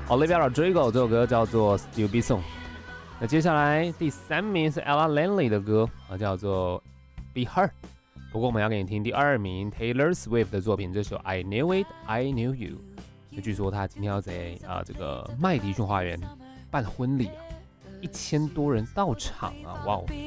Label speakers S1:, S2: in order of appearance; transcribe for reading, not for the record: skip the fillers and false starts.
S1: Olivia Rodrigo 这首歌叫做 Still Be Song。那接下来第3名是 Ella Langley 的歌叫做 Be Her。不过我们要给你听第2名 Taylor Swift 的作品，这首 I Knew It, I Knew You。据说他今天要在这个麦迪逊花园办婚礼1000多人到场啊！哇哦。